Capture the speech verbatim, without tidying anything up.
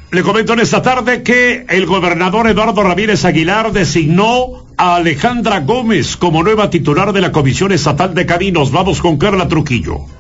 Le comento en esta tarde que el gobernador Eduardo Ramírez Aguilar designó a Alejandra Gómez como nueva titular de la Comisión Estatal de Caminos. Vamos con Carla Trujillo.